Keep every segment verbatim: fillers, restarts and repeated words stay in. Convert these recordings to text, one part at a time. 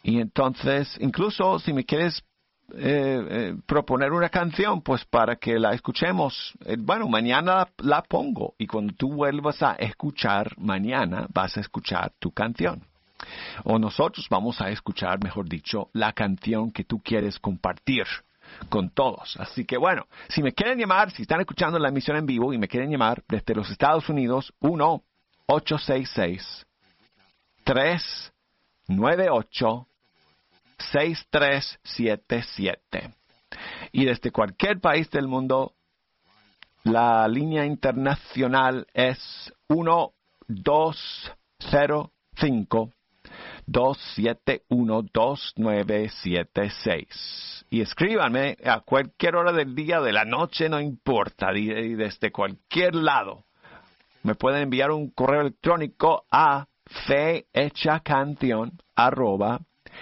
Y entonces, incluso si me quieres eh, eh, proponer una canción, pues para que la escuchemos, eh, bueno, mañana la, la pongo. Y cuando tú vuelvas a escuchar mañana, vas a escuchar tu canción. O nosotros vamos a escuchar, mejor dicho, la canción que tú quieres compartir con todos. Así que bueno, si me quieren llamar, si están escuchando la emisión en vivo y me quieren llamar desde los Estados Unidos, uno ocho seis seis, tres nueve ocho, seis tres siete siete. Y desde cualquier país del mundo, la línea internacional es uno dos cero cinco, dos siete uno, dos nueve siete seis. Y escríbanme a cualquier hora del día, de la noche, no importa, y, y desde cualquier lado. Me pueden enviar un correo electrónico a fehechacanción arroba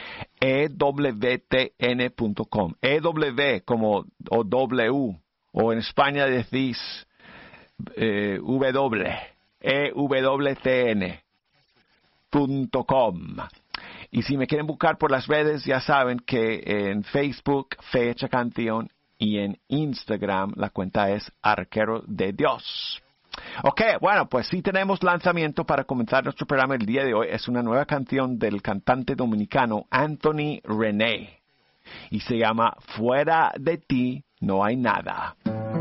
ewtn punto com. E-W como o W, o en España decís eh, W, E W T N punto com. Y si me quieren buscar por las redes, ya saben que en Facebook, Fecha Canción, y en Instagram la cuenta es Arquero de Dios. Ok, bueno, pues sí tenemos lanzamiento para comenzar nuestro programa el día de hoy. Es una nueva canción del cantante dominicano Anthony René. Y se llama Fuera de ti no hay nada.